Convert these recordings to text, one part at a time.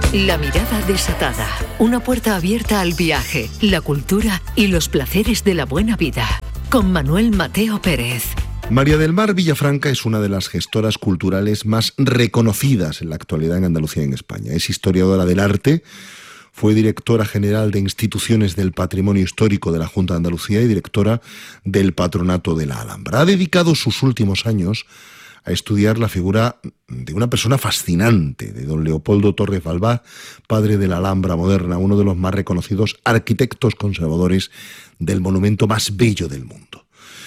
La mirada desatada. Una puerta abierta al viaje, la cultura y los placeres de la buena vida. Con Manuel Mateo Pérez. María del Mar Villafranca es una de las gestoras culturales más reconocidas en la actualidad en Andalucía y en España. Es historiadora del arte, fue directora general de Instituciones del Patrimonio Histórico de la Junta de Andalucía y directora del Patronato de la Alhambra. Ha dedicado sus últimos años a estudiar la figura de una persona fascinante, de don Leopoldo Torres Balbás, padre de la Alhambra moderna, uno de los más reconocidos arquitectos conservadores del monumento más bello del mundo.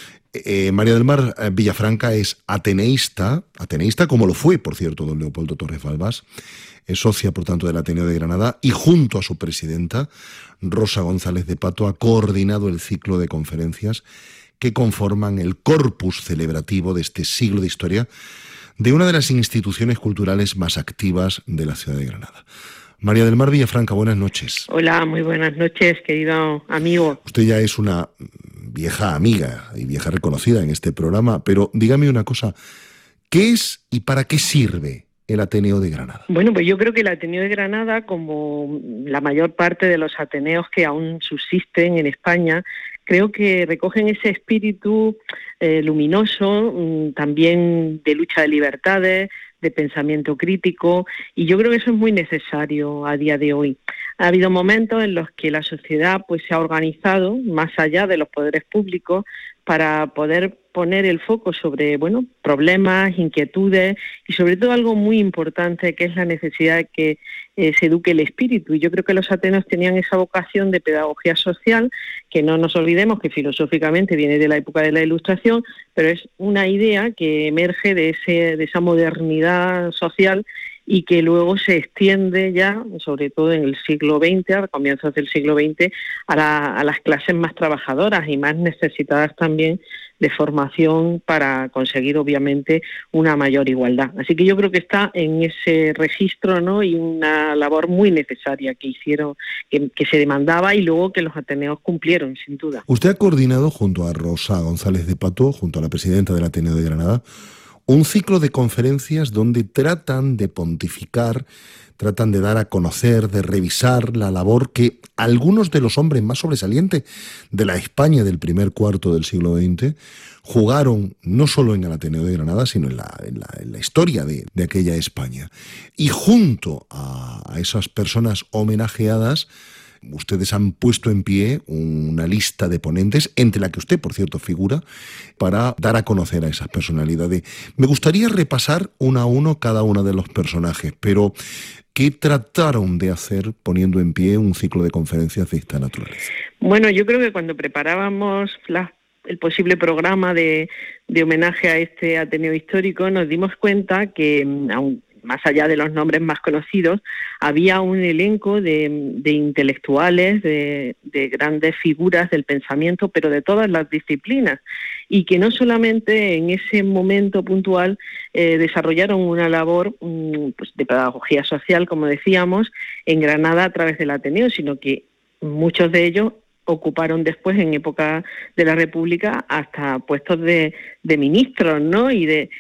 María del Mar Villafranca es ateneísta como lo fue, por cierto, don Leopoldo Torres Balbás, es socia, por tanto, del Ateneo de Granada y junto a su presidenta, Rosa González de Pato, ha coordinado el ciclo de conferencias que conforman el corpus celebrativo de este siglo de historia de una de las instituciones culturales más activas de la ciudad de Granada. María del Mar Villafranca, buenas noches. Hola, muy buenas noches, querido amigo. Usted ya es una vieja amiga y vieja reconocida en este programa, pero dígame una cosa, ¿qué es y para qué sirve el Ateneo de Granada? Bueno, pues yo creo que el Ateneo de Granada, como la mayor parte de los ateneos que aún subsisten en España, creo que recogen ese espíritu luminoso, también de lucha de libertades, de pensamiento crítico, y yo creo que eso es muy necesario a día de hoy. Ha habido momentos en los que la sociedad pues se ha organizado más allá de los poderes públicos para poder poner el foco sobre problemas, inquietudes y sobre todo algo muy importante que es la necesidad de que se eduque el espíritu. Y yo creo que los ateneos tenían esa vocación de pedagogía social, que no nos olvidemos que filosóficamente viene de la época de la Ilustración, pero es una idea que emerge de esa modernidad social y que luego se extiende ya, sobre todo en el siglo XX, a comienzos del siglo XX, a las clases más trabajadoras y más necesitadas también de formación para conseguir, obviamente, una mayor igualdad. Así que yo creo que está en ese registro, ¿no? Y una labor muy necesaria que hicieron, que se demandaba y luego que los ateneos cumplieron, sin duda. Usted ha coordinado junto a Rosa González de Pato, junto a la presidenta del Ateneo de Granada, un ciclo de conferencias donde tratan de pontificar, tratan de dar a conocer, de revisar la labor que algunos de los hombres más sobresalientes de la España del primer cuarto del siglo XX jugaron no solo en el Ateneo de Granada, sino en la historia de aquella España. Y junto a esas personas homenajeadas, ustedes han puesto en pie una lista de ponentes, entre la que usted, por cierto, figura, para dar a conocer a esas personalidades. Me gustaría repasar uno a uno cada uno de los personajes, pero ¿qué trataron de hacer poniendo en pie un ciclo de conferencias de esta naturaleza? Bueno, yo creo que cuando preparábamos el posible programa de homenaje a este Ateneo histórico, nos dimos cuenta que, aun más allá de los nombres más conocidos, había un elenco de intelectuales, de grandes figuras del pensamiento, pero de todas las disciplinas, y que no solamente en ese momento puntual desarrollaron una labor pues de pedagogía social, como decíamos, en Granada a través del Ateneo, sino que muchos de ellos ocuparon después, en época de la República, hasta puestos de ministros, ¿no? y de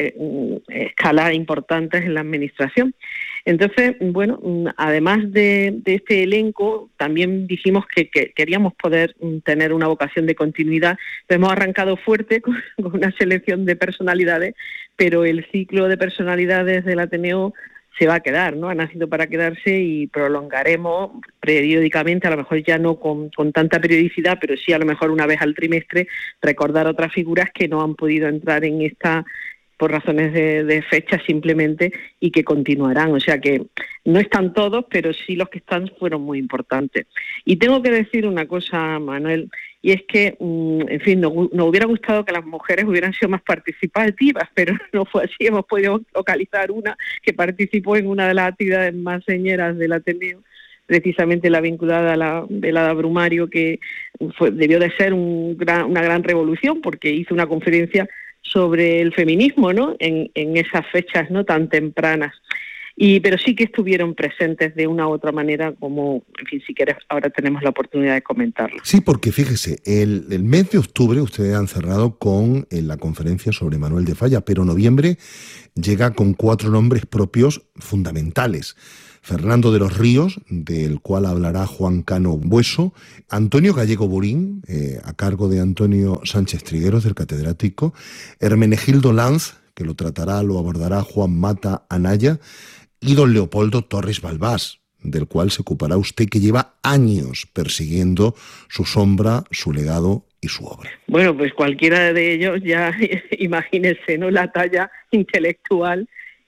escalas importantes en la administración. Entonces, bueno, además de este elenco, también dijimos que queríamos poder tener una vocación de continuidad. Hemos arrancado fuerte con una selección de personalidades, pero el ciclo de personalidades del Ateneo se va a quedar, ¿no? Ha nacido para quedarse y prolongaremos periódicamente, a lo mejor ya no con tanta periodicidad, pero sí a lo mejor una vez al trimestre, recordar otras figuras que no han podido entrar en esta por razones de fecha simplemente y que continuarán. O sea que no están todos, pero sí los que están fueron muy importantes. Y tengo que decir una cosa, Manuel, y es que, en fin, nos hubiera gustado que las mujeres hubieran sido más participativas, pero no fue así. Hemos podido localizar una que participó en una de las actividades más señeras del Ateneo, precisamente la vinculada a la velada Brumario, que debió de ser una gran revolución, porque hizo una conferencia sobre el feminismo, ¿no? En esas fechas no tan tempranas. Pero sí que estuvieron presentes de una u otra manera, como, en fin, si quieres, ahora tenemos la oportunidad de comentarlo. Sí, porque fíjese, el mes de octubre ustedes han cerrado con la conferencia sobre Manuel de Falla, pero noviembre llega con 4 nombres propios fundamentales. Fernando de los Ríos, del cual hablará Juan Cano Bueso, Antonio Gallego Burín, a cargo de Antonio Sánchez Trigueros, del catedrático, Hermenegildo Lanz, que lo abordará Juan Mata Anaya, y don Leopoldo Torres Balbás, del cual se ocupará usted, que lleva años persiguiendo su sombra, su legado y su obra. Bueno, pues cualquiera de ellos ya imagínese, ¿no?, la talla intelectual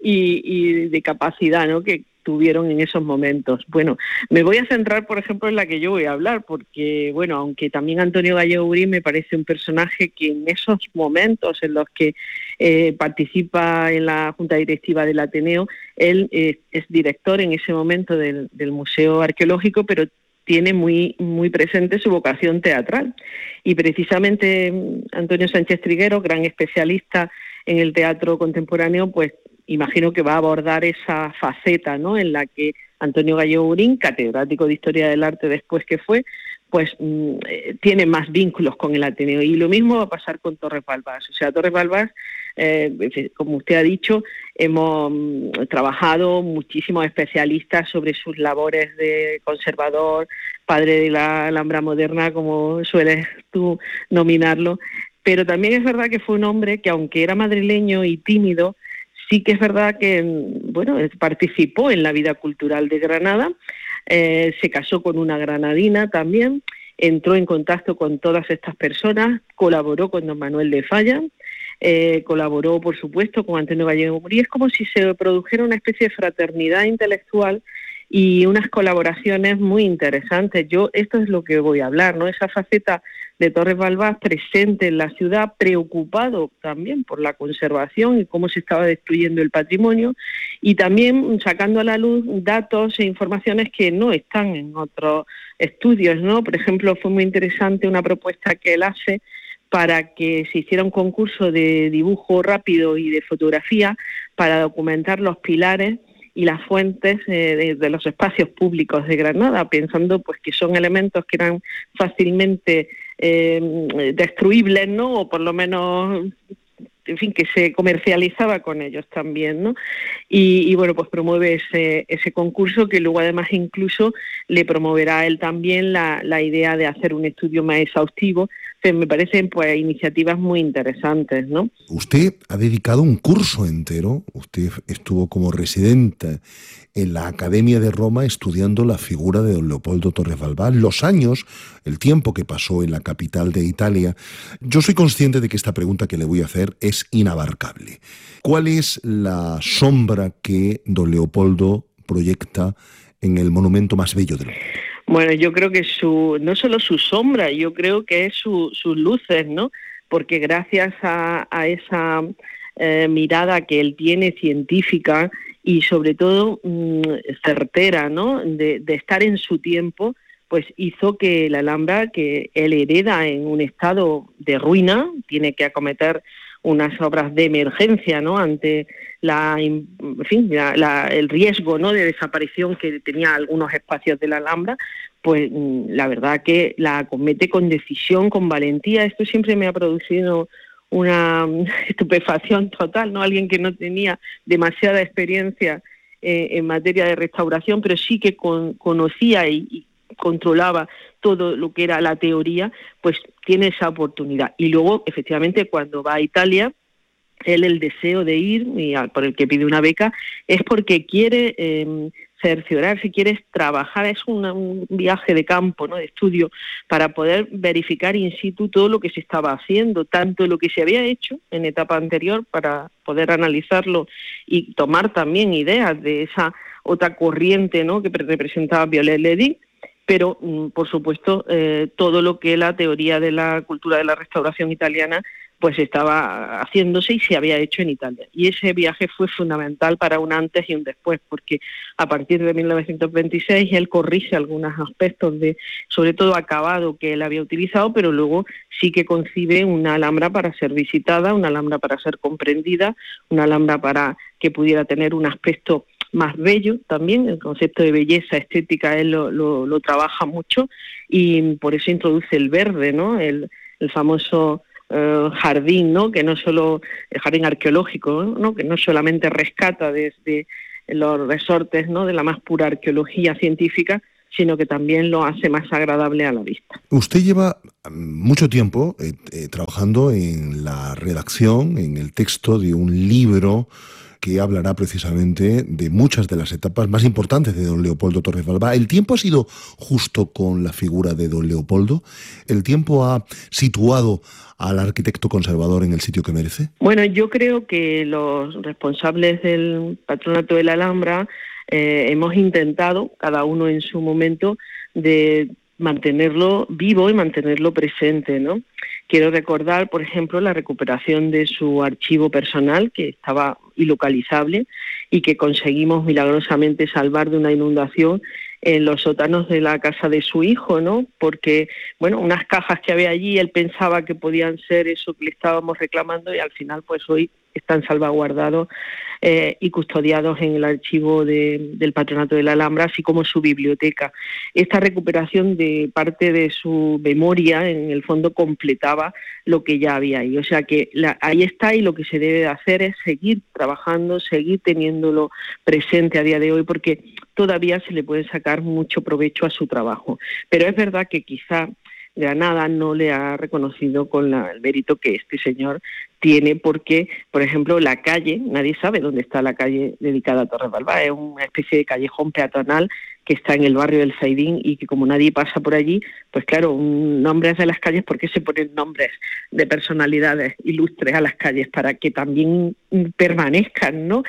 y de capacidad, ¿no?, que tuvieron en esos momentos. Bueno, me voy a centrar, por ejemplo, en la que yo voy a hablar, porque, bueno, aunque también Antonio Gallego Burín me parece un personaje que en esos momentos en los que participa en la Junta Directiva del Ateneo, él es director en ese momento del Museo Arqueológico, pero tiene muy, muy presente su vocación teatral. Y precisamente Antonio Sánchez Trigueros, gran especialista en el teatro contemporáneo, pues imagino que va a abordar esa faceta, ¿no?, en la que Antonio Gallego Burín, catedrático de Historia del Arte después que fue, pues tiene más vínculos con el Ateneo. Y lo mismo va a pasar con Torres Balbás. O sea, Torres Balbás, como usted ha dicho, hemos trabajado muchísimos especialistas sobre sus labores de conservador, padre de la Alhambra moderna, como sueles tú nominarlo. Pero también es verdad que fue un hombre que, aunque era madrileño y tímido, sí que es verdad que, bueno, participó en la vida cultural de Granada, se casó con una granadina también, entró en contacto con todas estas personas, colaboró con don Manuel de Falla, colaboró, por supuesto, con Antonio Gallego Burín. Es como si se produjera una especie de fraternidad intelectual y unas colaboraciones muy interesantes. Esto es lo que voy a hablar, ¿no? Esa faceta de Torres Balbás presente en la ciudad, preocupado también por la conservación y cómo se estaba destruyendo el patrimonio, y también sacando a la luz datos e informaciones que no están en otros estudios, ¿no? Por ejemplo, fue muy interesante una propuesta que él hace para que se hiciera un concurso de dibujo rápido y de fotografía para documentar los pilares y las fuentes de los espacios públicos de Granada, pensando pues que son elementos que eran fácilmente destruibles, ¿no?, o por lo menos, en fin, que se comercializaba con ellos también, ¿no? Y bueno, pues promueve ese concurso, que luego además incluso le promoverá a él también la idea de hacer un estudio más exhaustivo. Que me parecen pues iniciativas muy interesantes, ¿no? Usted ha dedicado un curso entero, usted estuvo como residente en la Academia de Roma estudiando la figura de don Leopoldo Torres Balbás, los años, el tiempo que pasó en la capital de Italia. Yo soy consciente de que esta pregunta que le voy a hacer es inabarcable. ¿Cuál es la sombra que don Leopoldo proyecta en el monumento más bello del mundo? Bueno, yo creo que no solo su sombra, yo creo que es sus luces, ¿no? Porque gracias a esa mirada que él tiene científica y sobre todo certera, ¿no?, de estar en su tiempo, pues hizo que la Alhambra, que él hereda en un estado de ruina, tiene que acometer unas obras de emergencia, ¿no?, ante el riesgo, ¿no?, de desaparición que tenía algunos espacios de la Alhambra, pues la verdad que la acomete con decisión, con valentía. Esto siempre me ha producido una estupefacción total, ¿no? Alguien que no tenía demasiada experiencia en materia de restauración, pero sí que conocía y controlaba todo lo que era la teoría, pues tiene esa oportunidad. Y luego, efectivamente, cuando va a Italia, el deseo de ir, y por el que pide una beca, es porque quiere cerciorarse, quiere trabajar, es un viaje de campo, ¿no?, de estudio, para poder verificar in situ todo lo que se estaba haciendo, tanto lo que se había hecho en etapa anterior, para poder analizarlo y tomar también ideas de esa otra corriente, ¿no?, que representaba Viollet-le-Duc, pero, por supuesto, todo lo que la teoría de la cultura de la restauración italiana pues estaba haciéndose y se había hecho en Italia. Y ese viaje fue fundamental para un antes y un después, porque a partir de 1926 él corrige algunos aspectos sobre todo acabado, que él había utilizado, pero luego sí que concibe una Alhambra para ser visitada, una Alhambra para ser comprendida, una Alhambra para que pudiera tener un aspecto más bello también. El concepto de belleza estética él lo trabaja mucho, y por eso introduce el verde, ¿no?, el famoso jardín, ¿no?, que no solo el jardín arqueológico, ¿no?, que no solamente rescata desde los resortes, ¿no?, de la más pura arqueología científica, sino que también lo hace más agradable a la vista. Usted lleva mucho tiempo trabajando en la redacción, en el texto de un libro que hablará precisamente de muchas de las etapas más importantes de don Leopoldo Torres Balbá. ¿El tiempo ha sido justo con la figura de don Leopoldo? ¿El tiempo ha situado al arquitecto conservador en el sitio que merece? Bueno, yo creo que los responsables del Patronato de la Alhambra hemos intentado, cada uno en su momento, de mantenerlo vivo y mantenerlo presente, ¿no? Quiero recordar, por ejemplo, la recuperación de su archivo personal, que estaba ilocalizable y que conseguimos milagrosamente salvar de una inundación en los sótanos de la casa de su hijo, ¿no? Porque, bueno, unas cajas que había allí, él pensaba que podían ser eso que le estábamos reclamando y al final, pues hoy están salvaguardados y custodiados en el archivo del Patronato de la Alhambra, así como su biblioteca. Esta recuperación de parte de su memoria, en el fondo, completaba lo que ya había ahí. O sea que ahí está, y lo que se debe de hacer es seguir trabajando, seguir teniéndolo presente a día de hoy, porque todavía se le puede sacar mucho provecho a su trabajo. Pero es verdad que quizá Granada no le ha reconocido con el mérito que este señor tiene, porque, por ejemplo, la calle, nadie sabe dónde está la calle dedicada a Torres Balbá, es una especie de callejón peatonal que está en el barrio del Zaidín y que como nadie pasa por allí, pues claro, nombres de las calles, ¿por qué se ponen nombres de personalidades ilustres a las calles? Para que también permanezcan, ¿no?,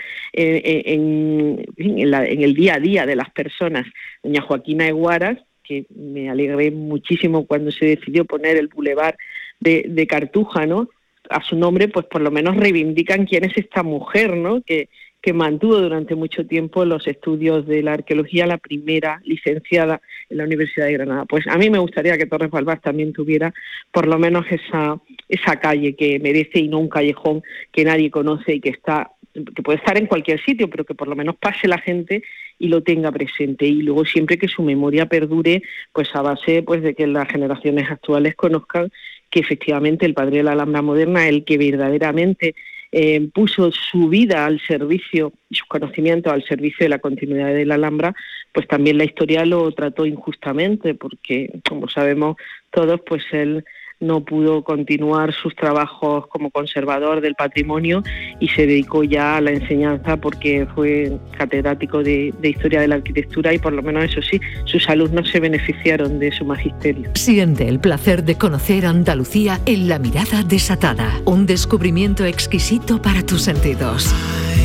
en el día a día de las personas. Doña Joaquina Eguaras, que me alegré muchísimo cuando se decidió poner el bulevar de Cartuja, ¿no?, a su nombre, pues por lo menos reivindican quién es esta mujer, ¿no?, que mantuvo durante mucho tiempo los estudios de la arqueología, la primera licenciada en la Universidad de Granada. Pues a mí me gustaría que Torres Balbás también tuviera por lo menos esa calle que merece, y no un callejón que nadie conoce y que puede estar en cualquier sitio, pero que por lo menos pase la gente y lo tenga presente, y luego siempre que su memoria perdure, pues a base pues de que las generaciones actuales conozcan que efectivamente el padre de la Alhambra moderna, el que verdaderamente puso su vida al servicio y sus conocimientos al servicio de la continuidad de la Alhambra, pues también la historia lo trató injustamente, porque como sabemos todos, pues él no pudo continuar sus trabajos como conservador del patrimonio y se dedicó ya a la enseñanza, porque fue catedrático de Historia de la Arquitectura, y por lo menos eso sí, sus alumnos se beneficiaron de su magisterio. Siente el placer de conocer Andalucía en La Mirada Desatada, un descubrimiento exquisito para tus sentidos.